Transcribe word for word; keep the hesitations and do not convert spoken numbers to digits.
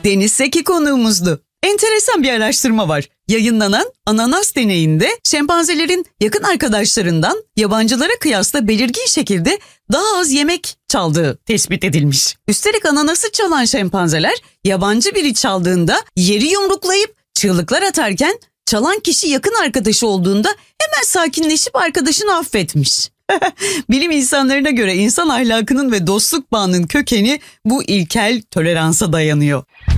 Deniz Seki konuğumuzdu. Enteresan bir araştırma var. Yayınlanan ananas deneyinde şempanzelerin yakın arkadaşlarından yabancılara kıyasla belirgin şekilde daha az yemek çaldığı tespit edilmiş. Üstelik ananası çalan şempanzeler yabancı biri çaldığında yeri yumruklayıp çığlıklar atarken çalan kişi yakın arkadaşı olduğunda hemen sakinleşip arkadaşını affetmiş. Bilim insanlarına göre insan ahlakının ve dostluk bağının kökeni bu ilkel toleransa dayanıyor.